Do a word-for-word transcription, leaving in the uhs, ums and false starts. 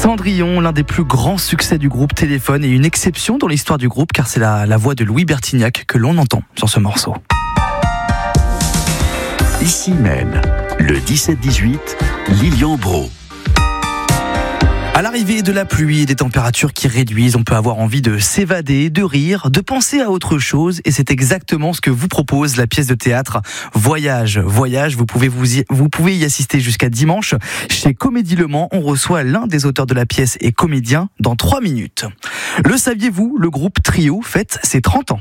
Cendrillon, l'un des plus grands succès du groupe Téléphone et une exception dans l'histoire du groupe car c'est la, la voix de Louis Bertignac que l'on entend sur ce morceau. Ici même, le dix-sept dix-huit, Lilian Brault. À l'arrivée de la pluie et des températures qui réduisent, on peut avoir envie de s'évader, de rire, de penser à autre chose. Et c'est exactement ce que vous propose la pièce de théâtre Voyage. Voyage, vous pouvez, vous y, vous pouvez y assister jusqu'à dimanche. Chez Comédie Le Mans, on reçoit l'un des auteurs de la pièce et comédien dans trois minutes. Le saviez-vous, le groupe Trio fête ses trente ans.